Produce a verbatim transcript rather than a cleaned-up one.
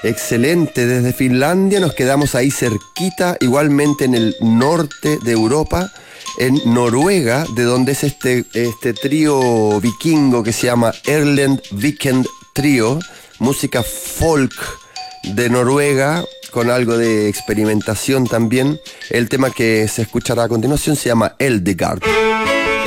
Excelente, desde Finlandia nos quedamos ahí cerquita, igualmente en el norte de Europa, en Noruega, de donde es este, este trío vikingo que se llama Erlend Weekend Trio, música folk de Noruega, con algo de experimentación también. El tema que se escuchará a continuación se llama Eldegard.